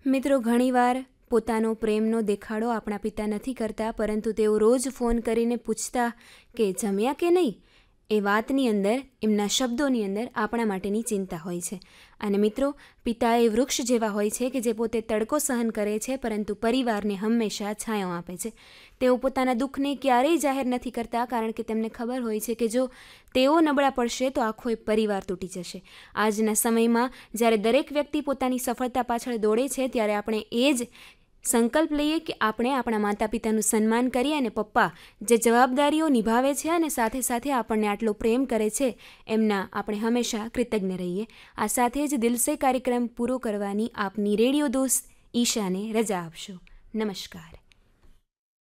મિત્રો, ઘણીવાર પોતાનો પ્રેમનો દેખાડો આપણા પિતા નથી કરતા, પરંતુ તેઓ રોજ ફોન કરીને પૂછતા કે જમ્યા કે નહીં. એ વાતની અંદર, એમના શબ્દોની અંદર આપણા માટેની ચિંતા હોય છે. અને મિત્રો, પિતા એ વૃક્ષ જેવા હોય છે કે જે પોતે તડકો સહન કરે છે, પરંતુ પરિવારને હંમેશા છાંયો આપે છે. તેઓ પોતાના દુઃખને ક્યારેય જાહેર નથી કરતા, કારણ કે તેમને ખબર હોય છે કે જો તેઓ નબળા પડશે તો આખો પરિવાર તૂટી જશે. આજના સમયમાં જ્યારે દરેક વ્યક્તિ પોતાની સફળતા પાછળ દોડે છે, ત્યારે આપણે એ જ સંકલ્પ લઈએ કે આપણે આપણા માતા પિતાનું સન્માન કરીએ, અને પપ્પા જે જવાબદારીઓ નિભાવે છે અને સાથે સાથે આપણને આટલો પ્રેમ કરે છે, એમના આપણે હંમેશા કૃતજ્ઞ રહીએ. આ સાથે જ દિલ સે કાર્યક્રમ પૂરો કરવાની આપની રેડિયો દોસ્ત ઈશાને રજા આપશો. નમસ્કાર.